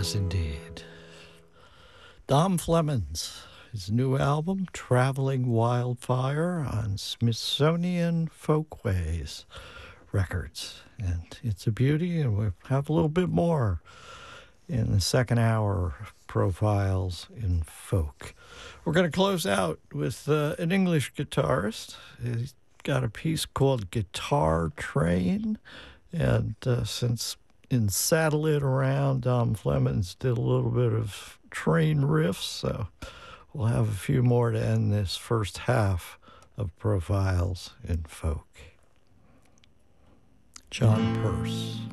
Yes, indeed. Dom Flemons, his new album, Traveling Wildfire, on Smithsonian Folkways Records. And it's a beauty, and we have a little bit more in the second hour of Profiles in Folk. We're going to close out with an English guitarist. He's got a piece called Guitar Train, and since in Saddle It Around, Dom Flemons did a little bit of train riffs, so we'll have a few more to end this first half of Profiles in Folk. John Pearce.